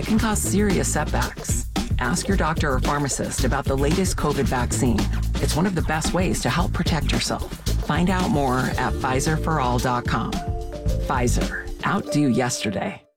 it can cause serious setbacks. Ask your doctor or pharmacist about the latest COVID vaccine. It's one of the best ways to help protect yourself. Find out more at PfizerForAll.com. Pfizer, outdo yesterday.